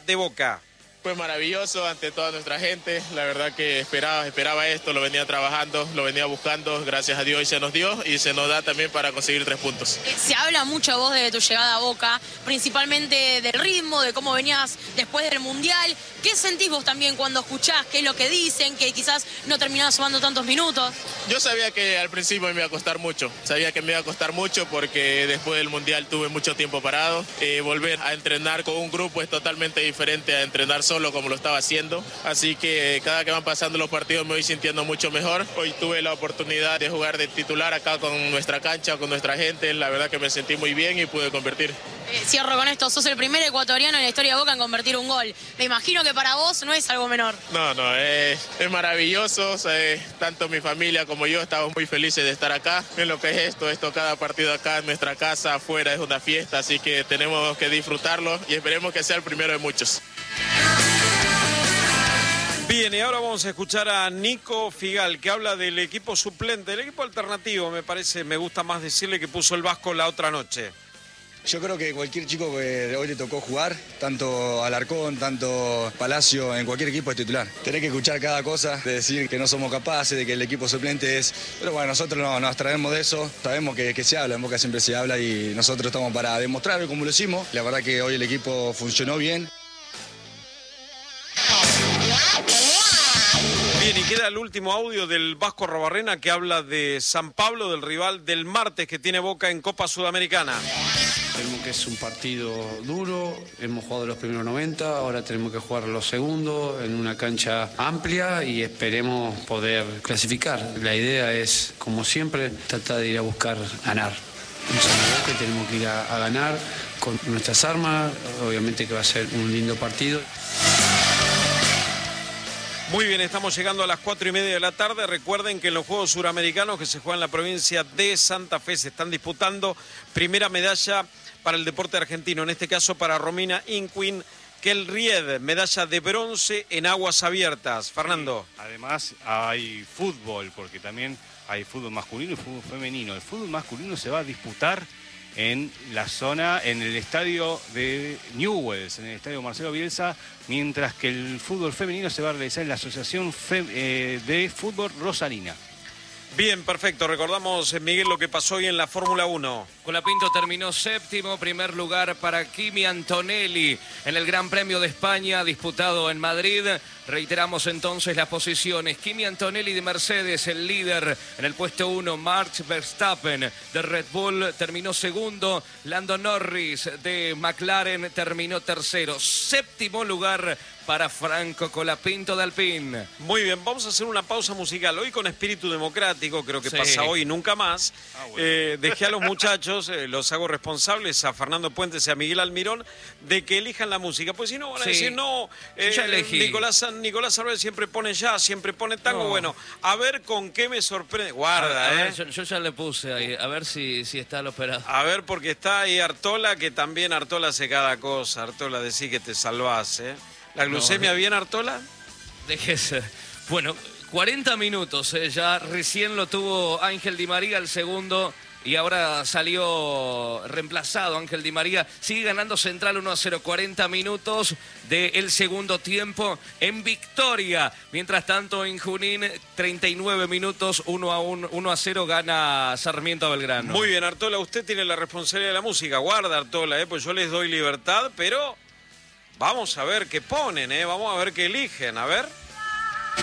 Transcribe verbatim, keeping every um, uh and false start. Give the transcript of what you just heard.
de Boca. Fue maravilloso ante toda nuestra gente, la verdad que esperaba, esperaba esto, lo venía trabajando, lo venía buscando, gracias a Dios y se nos dio y se nos da también para conseguir tres puntos. Se habla mucho vos de tu llegada a Boca, principalmente del ritmo, de cómo venías después del Mundial. ¿Qué sentís vos también cuando escuchás qué es lo que dicen, que quizás no terminabas sumando tantos minutos? Yo sabía que al principio me iba a costar mucho, sabía que me iba a costar mucho porque después del Mundial tuve mucho tiempo parado. Eh, volver a entrenar con un grupo es totalmente diferente a entrenar solo como lo estaba haciendo, así que cada que van pasando los partidos me voy sintiendo mucho mejor. Hoy tuve la oportunidad de jugar de titular acá con nuestra cancha, con nuestra gente, la verdad que me sentí muy bien y pude convertir. Eh, cierro con esto, sos el primer ecuatoriano en la historia de Boca en convertir un gol. Me imagino que para vos no es algo menor. No, no, es, es maravilloso, o sea, es, tanto mi familia como yo estamos muy felices de estar acá. En lo que es esto, esto cada partido acá en nuestra casa, afuera, es una fiesta, así que tenemos que disfrutarlo y esperemos que sea el primero de muchos. Bien, y ahora vamos a escuchar a Nico Figal, que habla del equipo suplente, del equipo alternativo, me parece, me gusta más decirle, que puso el Vasco la otra noche. Yo creo que cualquier chico que hoy le tocó jugar, tanto Alarcón, tanto Palacio, en cualquier equipo es titular. Tenés que escuchar cada cosa, de decir que no somos capaces, de que el equipo suplente es... Pero bueno, nosotros no, nos abstraemos de eso, sabemos que, que se habla, en Boca siempre se habla y nosotros estamos para demostrar cómo lo hicimos. La verdad que hoy el equipo funcionó bien. Bien, y queda el último audio del Vasco Arrobarrena, que habla de San Pablo, del rival del martes que tiene Boca en Copa Sudamericana. Tenemos que es un partido duro, hemos jugado los primeros noventa, ahora tenemos que jugar los segundos en una cancha amplia y esperemos poder clasificar. La idea es, como siempre, tratar de ir a buscar ganar. Sabemos que tenemos que ir a, a ganar con nuestras armas, obviamente que va a ser un lindo partido. Muy bien, estamos llegando a las cuatro y media de la tarde. Recuerden que en los Juegos Suramericanos que se juegan en la provincia de Santa Fe se están disputando primera medalla para el deporte argentino, en este caso para Romina Inquin Kelried, medalla de bronce en aguas abiertas. Fernando. Sí, además hay fútbol, porque también hay fútbol masculino y fútbol femenino. El fútbol masculino se va a disputar en la zona, en el estadio de Newells, en el estadio Marcelo Bielsa, mientras que el fútbol femenino se va a realizar en la Asociación Fe, eh, de Fútbol Rosarina. Bien, perfecto. Recordamos, Miguel, lo que pasó hoy en la Fórmula uno. Colapinto terminó séptimo, primer lugar para Kimi Antonelli en el Gran Premio de España disputado en Madrid. Reiteramos entonces las posiciones. Kimi Antonelli de Mercedes, el líder en el puesto uno. Max Verstappen de Red Bull terminó segundo. Lando Norris de McLaren terminó tercero. Séptimo lugar para Franco Colapinto de Alpine. Muy bien, vamos a hacer una pausa musical. Hoy con espíritu democrático, creo que sí. pasa hoy y nunca más. Ah, bueno. eh, dejé a los muchachos, eh, los hago responsables, a Fernando Puentes y a Miguel Almirón, de que elijan la música. Pues si no, van a sí. decir, no, eh, ya elegí. Nicolás, Nicolás Arbel siempre pone jazz, siempre pone tango. No. Bueno, a ver con qué me sorprende. Guarda, a, a ¿eh? ver, yo, yo ya le puse ahí, a ver si, si está lo operado. A ver, porque está ahí Artola, que también Artola hace cada cosa. Artola, decí que te salvás, ¿eh? ¿La glucemia no, bien, Artola? Déjese. Bueno, cuarenta minutos, eh, ya recién lo tuvo Ángel Di María, el segundo, y ahora salió reemplazado Ángel Di María. Sigue ganando Central uno a cero, cuarenta minutos del segundo tiempo en victoria. Mientras tanto, en Junín, treinta y nueve minutos, uno a cero gana Sarmiento a Belgrano. Muy bien, Artola, usted tiene la responsabilidad de la música. Guarda, Artola, eh, pues yo les doy libertad, pero... Vamos a ver qué ponen, ¿eh? Vamos a ver qué eligen, a ver.